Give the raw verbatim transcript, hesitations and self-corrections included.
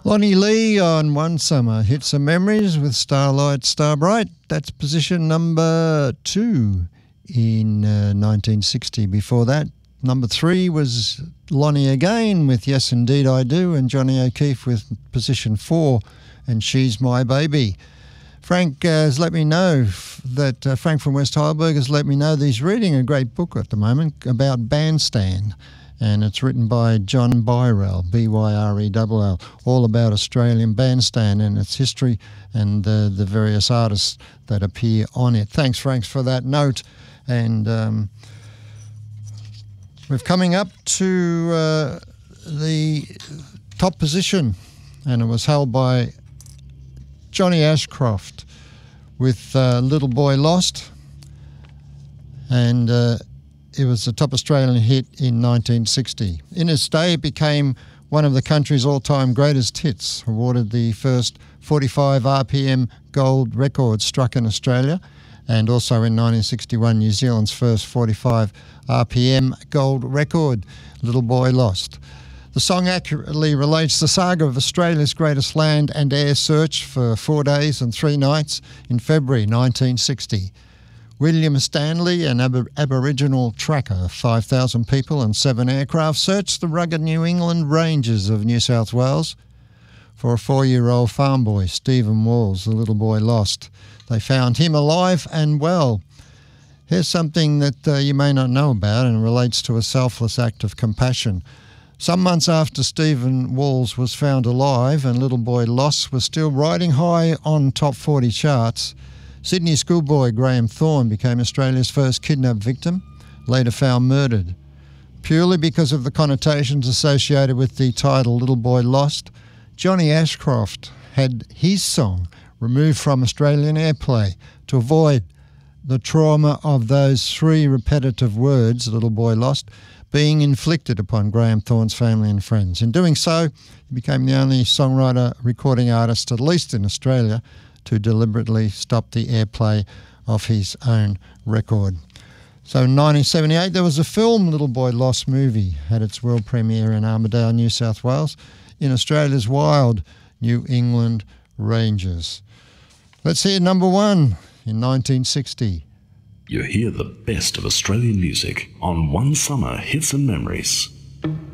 Lonnie Lee on One Summer Hits and Memories with Starlight Starbright. That's position number two in uh, nineteen sixty. Before that, number three was Lonnie again with Yes Indeed I Do, and Johnny O'Keefe with position four and She's My Baby. Frank uh, has let me know that, uh, Frank from West Heidelberg has let me know that he's reading a great book at the moment about Bandstand. And it's written by John Byrell, B Y R E L L, all about Australian Bandstand and its history and uh, the various artists that appear on it. Thanks, Frank, for that note. And um, we're coming up to uh, the top position, and it was held by Johnny Ashcroft with uh, Little Boy Lost. And Uh, It was a top Australian hit in nineteen sixty. In its day, it became one of the country's all-time greatest hits, awarded the first forty-five R P M gold record struck in Australia, and also in nineteen sixty-one, New Zealand's first forty-five R P M gold record, Little Boy Lost. The song accurately relates the saga of Australia's greatest land and air search for four days and three nights in February nineteen sixty. William Stanley, an ab- Aboriginal tracker of five thousand people and seven aircraft, searched the rugged New England ranges of New South Wales for a four-year-old farm boy, Stephen Walls, the little boy lost. They found him alive and well. Here's something that uh, you may not know about, and relates to a selfless act of compassion. Some months after Stephen Walls was found alive and Little Boy Lost was still riding high on top forty charts, Sydney schoolboy Graham Thorne became Australia's first kidnapped victim, later found murdered. Purely because of the connotations associated with the title Little Boy Lost, Johnny Ashcroft had his song removed from Australian airplay to avoid the trauma of those three repetitive words, Little Boy Lost, being inflicted upon Graham Thorne's family and friends. In doing so, he became the only songwriter, recording artist, at least in Australia, to deliberately stop the airplay of his own record. So in nineteen seventy-eight, there was a film, Little Boy Lost movie, had its world premiere in Armidale, New South Wales, in Australia's wild New England ranges. Let's hear number one in nineteen sixty. You hear the best of Australian music on One Summer Hits and Memories.